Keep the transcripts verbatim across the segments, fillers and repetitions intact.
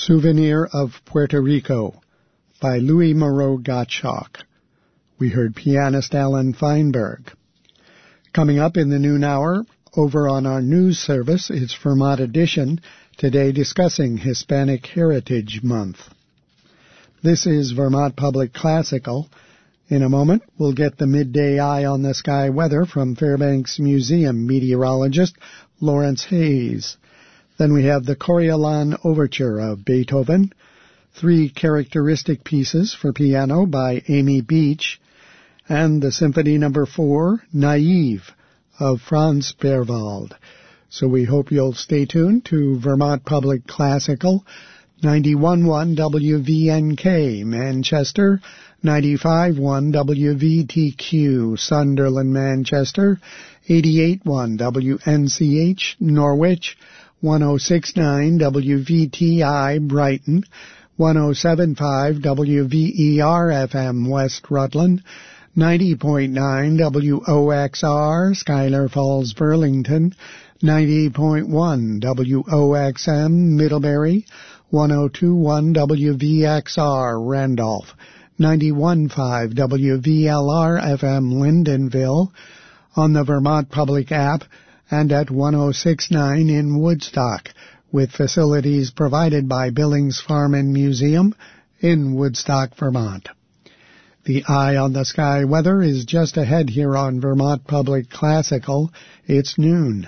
Souvenir of Puerto Rico by Louis Moreau Gottschalk. We heard pianist Alan Feinberg. Coming up in the noon hour, over on our news service, it's Vermont Edition, today discussing Hispanic Heritage Month. This is Vermont Public Classical. In a moment, we'll get the midday eye on the sky weather from Fairbanks Museum meteorologist Lawrence Hayes. Then we have the Coriolan Overture of Beethoven, three characteristic pieces for piano by Amy Beach, and the Symphony Number four, Naive, of Franz Berwald. So we hope you'll stay tuned to Vermont Public Classical, ninety-one point one W V N K, Manchester, ninety-five point one W V T Q, Sunderland, Manchester, eighty-eight point one W N C H, Norwich, one oh six point nine W V T I, Brighton, one oh seven point five W V E R F M, West Rutland, ninety point nine W O X R, Schuyler Falls, Burlington, ninety point one W O X M, Middlebury, one oh two point one W V X R, Randolph, ninety-one point five W V L R F M, Lyndonville, on the Vermont Public app, and at one oh six point nine in Woodstock, with facilities provided by Billings Farm and Museum in Woodstock, Vermont. The Eye on the Sky weather is just ahead here on Vermont Public Classical. It's noon.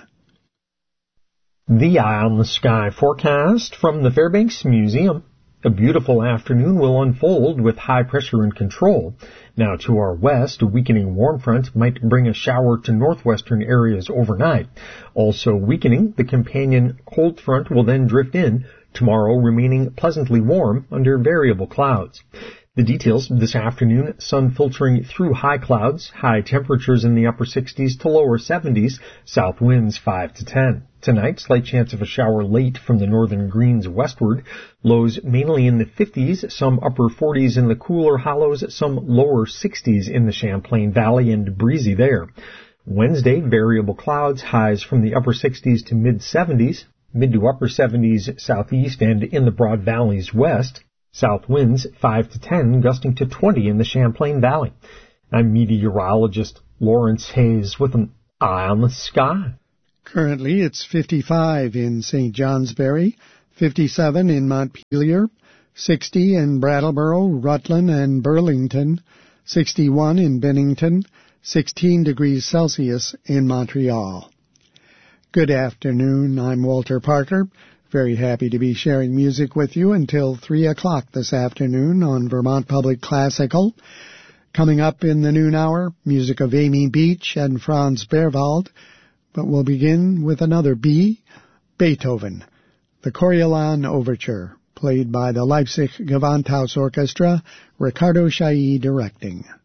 The Eye on the Sky forecast from the Fairbanks Museum. A beautiful afternoon will unfold with high pressure in control. Now to our west, a weakening warm front might bring a shower to northwestern areas overnight. Also weakening, the companion cold front will then drift in, tomorrow remaining pleasantly warm under variable clouds. The details this afternoon, sun filtering through high clouds, high temperatures in the upper sixties to lower seventies, south winds five to ten. Tonight, slight chance of a shower late from the northern greens westward, lows mainly in the fifties, some upper forties in the cooler hollows, some lower sixties in the Champlain Valley and breezy there. Wednesday, variable clouds, highs from the upper sixties to mid seventies, mid to upper seventies southeast and in the Broad Valleys west. South winds five to ten, gusting to twenty in the Champlain Valley. I'm meteorologist Lawrence Hayes with an Eye on the Sky. Currently, it's fifty-five in Saint Johnsbury, fifty-seven in Montpelier, sixty in Brattleboro, Rutland, and Burlington, sixty-one in Bennington, sixteen degrees Celsius in Montreal. Good afternoon. I'm Walter Parker. Very happy to be sharing music with you until three o'clock this afternoon on Vermont Public Classical. Coming up in the noon hour, music of Amy Beach and Franz Berwald. But we'll begin with another B, Beethoven, the Coriolan Overture, played by the Leipzig Gewandhaus Orchestra, Ricardo Chailly directing.